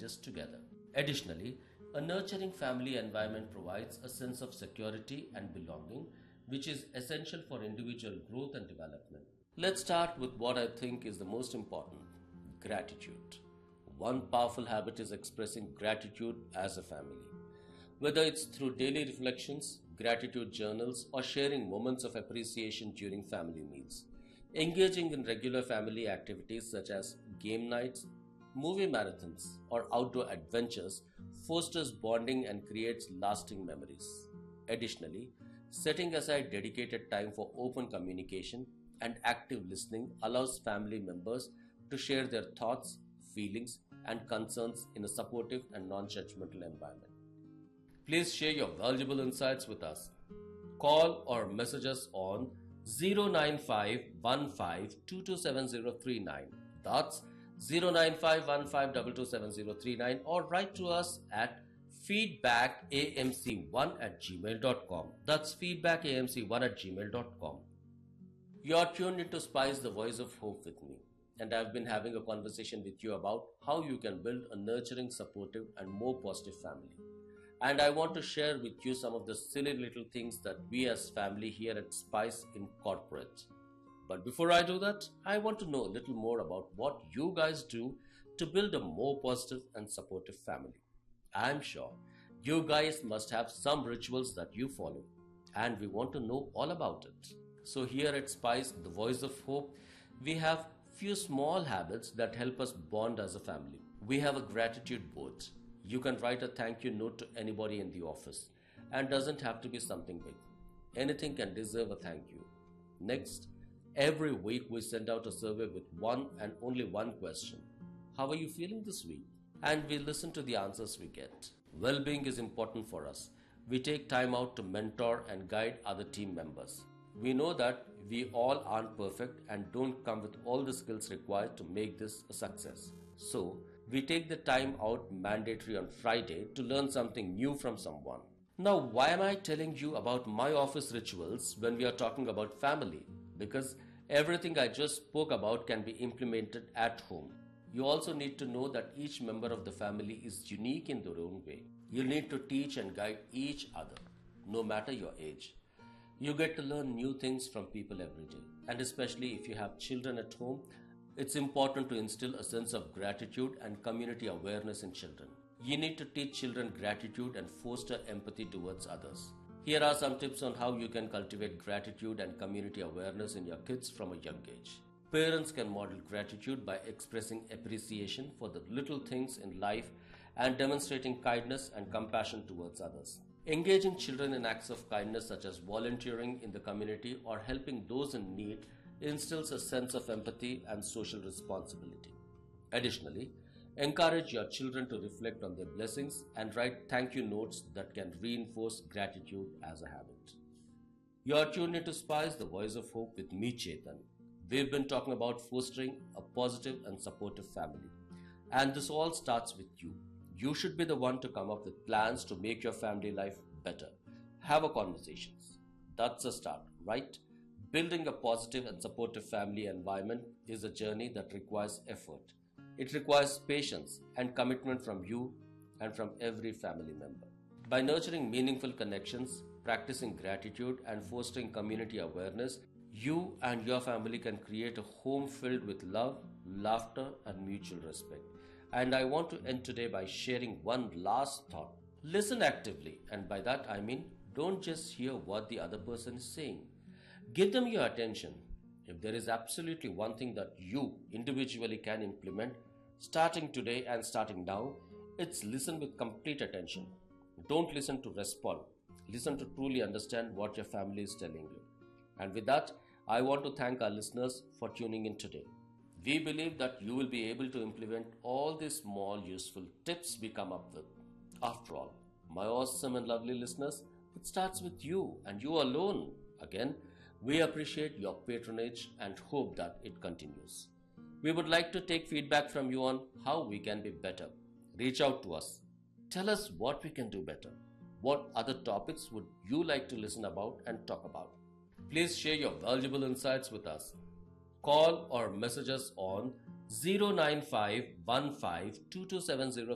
challenges together. Additionally, a nurturing family environment provides a sense of security and belonging, which is essential for individual growth and development. Let's start with what I think is the most important: gratitude. One powerful habit is expressing gratitude as a family. Whether it's through daily reflections, gratitude journals, or sharing moments of appreciation during family meals. Engaging in regular family activities such as game nights, movie marathons, or outdoor adventures fosters bonding and creates lasting memories. Additionally, setting aside dedicated time for open communication and active listening allows family members to share their thoughts, feelings, and concerns in a supportive and non-judgmental environment. Please share your valuable insights with us. Call or message us on 09515227039. That's 09515227039, or write to us at feedbackamc1@gmail.com. That's feedbackamc1@gmail.com. You're tuned into Spice, the Voice of Hope with me, and I've been having a conversation with you about how you can build a nurturing, supportive, and more positive family. And I want to share with you some of the silly little things that we as family here at Spice incorporate. But before I do that, I want to know a little more about what you guys do to build a more positive and supportive family. I'm sure you guys must have some rituals that you follow, and we want to know all about it. So here at Spice, the Voice of Hope, we have few small habits that help us bond as a family. We have a gratitude board. You can write a thank you note to anybody in the office, and doesn't have to be something big. Anything can deserve a thank you. Next, every week we send out a survey with one and only one question: how are you feeling this week? And we listen to the answers we get. Well-being is important for us. We take time out to mentor and guide other team members. We know that we all aren't perfect and don't come with all the skills required to make this a success. So, we take the time out mandatory on Friday to learn something new from someone. Now, why am I telling you about my office rituals when we are talking about family? Because everything I just spoke about can be implemented at home. You also need to know that each member of the family is unique in their own way. You need to teach and guide each other, no matter your age. You get to learn new things from people every day. And especially if you have children at home, it's important to instill a sense of gratitude and community awareness in children. You need to teach children gratitude and foster empathy towards others. Here are some tips on how you can cultivate gratitude and community awareness in your kids from a young age. Parents can model gratitude by expressing appreciation for the little things in life and demonstrating kindness and compassion towards others. Engaging children in acts of kindness such as volunteering in the community or helping those in need instills a sense of empathy and social responsibility. Additionally, encourage your children to reflect on their blessings and write thank you notes that can reinforce gratitude as a habit. You are tuned into Spice, the Voice of Hope with me, Chetan. We've been talking about fostering a positive and supportive family. And this all starts with you. You should be the one to come up with plans to make your family life better. Have a conversations. That's a start, right? Building a positive and supportive family environment is a journey that requires effort. It requires patience and commitment from you and from every family member. By nurturing meaningful connections, practicing gratitude, and fostering community awareness, you and your family can create a home filled with love, laughter, and mutual respect. And I want to end today by sharing one last thought. Listen actively, and by that I mean don't just hear what the other person is saying. Give them your attention. If there is absolutely one thing that you individually can implement, starting today and starting now, it's listen with complete attention. Don't listen to respond. Listen to truly understand what your family is telling you. And with that, I want to thank our listeners for tuning in today. We believe that you will be able to implement all these small useful tips we come up with. After all, my awesome and lovely listeners, it starts with you and you alone. Again, we appreciate your patronage and hope that it continues. We would like to take feedback from you on how we can be better. Reach out to us. Tell us what we can do better. What other topics would you like to listen about and talk about? Please share your valuable insights with us. Call or message us on 09515227039.